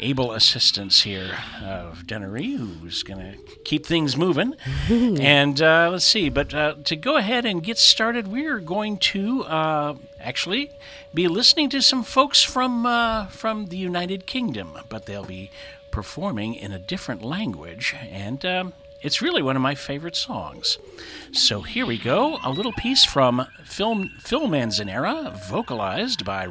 able assistance here of Dennery, who's going to keep things moving. And let's see, but to go ahead and get started, we're going to actually be listening to some folks from the United Kingdom, but they'll be performing in a different language, and it's really one of my favorite songs. So here we go, a little piece from Phil Manzanera, vocalized by